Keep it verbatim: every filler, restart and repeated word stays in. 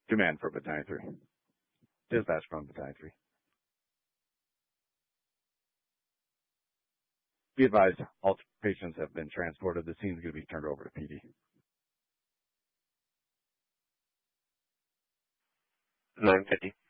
Command for Battalion three. Dispatch from Battalion three. Be advised, all patients have been transported. The scene is going to be turned over to P D. nine fifty.